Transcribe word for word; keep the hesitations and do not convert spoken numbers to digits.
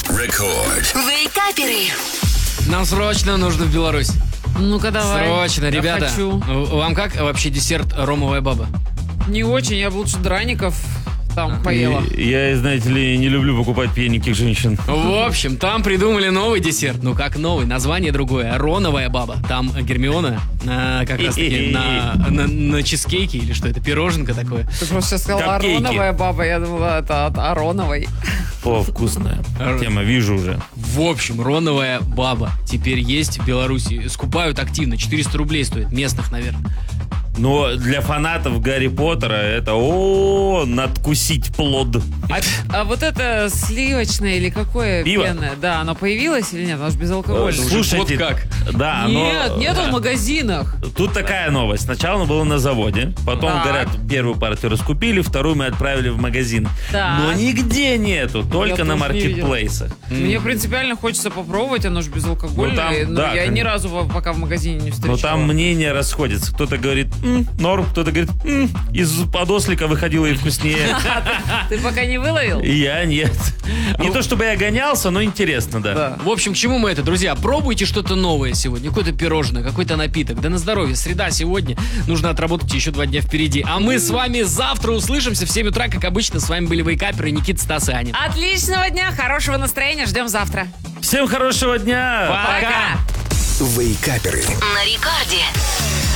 Рекорд. Вейкаперы. Нам срочно нужно в Беларусь. Ну-ка давай. Срочно, Я ребята. хочу. Вам как вообще десерт ромовая баба? Не очень, я бы лучше драников там поела. И- Я, знаете ли, не люблю покупать пьяненьких женщин. В общем, там придумали новый десерт. Ну как новый, название другое. Роновая баба. Там Гермиона э, как раз таки на, на, на чизкейке или что это, пироженка такое. Ты просто сейчас сказала Капкейки. Ароновая баба, я думала, это от Ароновой. О, вкусная тема, вижу уже. В общем, роновая баба теперь есть в Беларуси. Скупают активно. четыреста рублей стоит. Местных, наверное. Но для фанатов Гарри Поттера это о, надкусить плод. А, а вот это сливочное или какое Пиво? пенное? Да, оно появилось или нет? Оно же безалкогольное. Э, слушайте, вот как? Да, оно- Нет, нету в магазинах. Тут такая новость. Сначала оно было на заводе, потом, Так. говорят, первую партию раскупили, вторую мы отправили в магазин. Так. Но нигде нету, только Я на тоже не видел. маркетплейсах. Мне принципиально хочется попробовать, оно же безалкогольное. Ну, там, но да, я ни конечно. разу в- пока в магазине не Но встречал. там мнения расходятся. Кто-то говорит, «М, норм», кто-то говорит, «М, из подослика выходило и вкуснее». Ты пока не выловил? И я нет. Не то чтобы я гонялся, но интересно, да. Да. В общем, к чему мы это, друзья? Пробуйте что-то новое сегодня. Какое-то пирожное, какой-то напиток. Да на здоровье. Среда сегодня. Нужно отработать еще два дня впереди. А мы с вами завтра услышимся в семь утра, как обычно. С вами были Вейкаперы, Никита, Стас и Аня. Отличного дня, хорошего настроения, ждем завтра. Всем хорошего дня! Пока! Пока. Вейкаперы. На рекорде.